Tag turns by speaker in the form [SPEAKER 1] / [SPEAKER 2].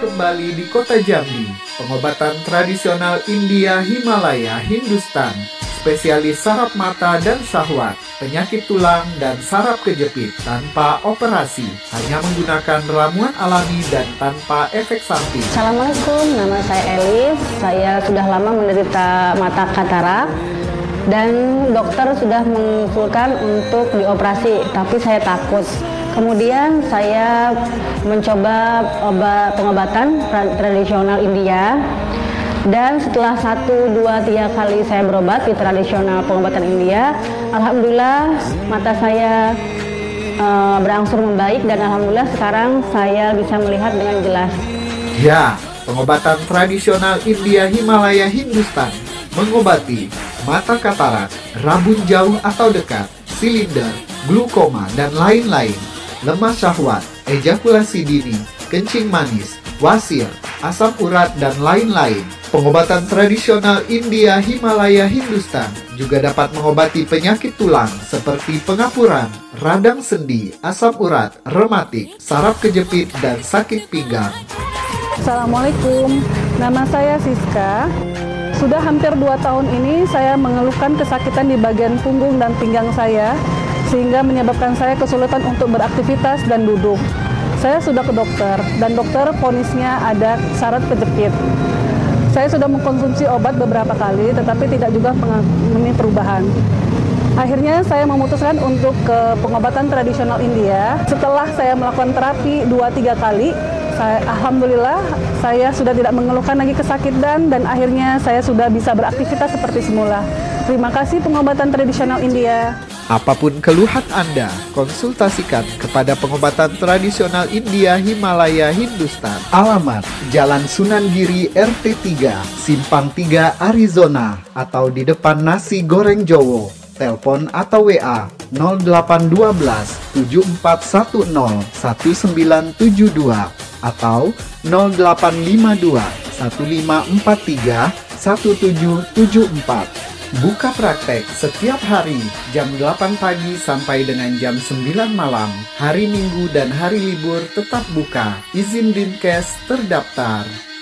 [SPEAKER 1] kembali di kota Jambi. Pengobatan tradisional India, Himalaya, Hindustan, spesialis saraf mata dan syahwat, penyakit tulang dan saraf kejepit tanpa operasi, hanya menggunakan ramuan alami dan tanpa efek samping.
[SPEAKER 2] Assalamualaikum, nama saya Elis. Saya sudah lama menderita mata katarak dan dokter sudah mengusulkan untuk dioperasi, tapi saya takut. Kemudian saya mencoba pengobatan tradisional India. Dan setelah 1, 2, 3 kali saya berobat di tradisional pengobatan India, alhamdulillah mata saya berangsur membaik dan alhamdulillah sekarang saya bisa melihat dengan jelas.
[SPEAKER 1] Ya, pengobatan tradisional India, Himalaya, Hindustan mengobati mata katarak, rabun jauh atau dekat, silinder, glukoma, dan lain-lain, lemah syahwat, ejakulasi dini, kencing manis, wasir, asam urat, dan lain-lain. Pengobatan tradisional India, Himalaya, Hindustan juga dapat mengobati penyakit tulang seperti pengapuran, radang sendi, asam urat, rematik, saraf kejepit, dan sakit pinggang.
[SPEAKER 3] Assalamualaikum, nama saya Siska. Sudah hampir 2 tahun ini saya mengeluhkan kesakitan di bagian punggung dan pinggang saya, sehingga menyebabkan saya kesulitan untuk beraktivitas dan duduk. Saya sudah ke dokter, dan dokter vonisnya ada saraf kejepit. Saya sudah mengkonsumsi obat beberapa kali, tetapi tidak juga mengalami perubahan. Akhirnya saya memutuskan untuk ke pengobatan tradisional India. Setelah saya melakukan terapi 2-3 kali, alhamdulillah saya sudah tidak mengeluhkan lagi kesakitan dan akhirnya saya sudah bisa beraktivitas seperti semula. Terima kasih pengobatan tradisional India.
[SPEAKER 1] Apapun keluhan Anda, konsultasikan kepada pengobatan tradisional India, Himalaya, Hindustan. Alamat: Jalan Sunan Giri RT 3, Simpang 3, Arizona, atau di depan Nasi Goreng Jowo. Telepon atau WA 0812 7410 1972 atau 0852 1543 1774. Buka praktek setiap hari jam 8 pagi sampai dengan jam 9 malam. Hari Minggu dan hari libur tetap buka. Izin Dinkes terdaftar.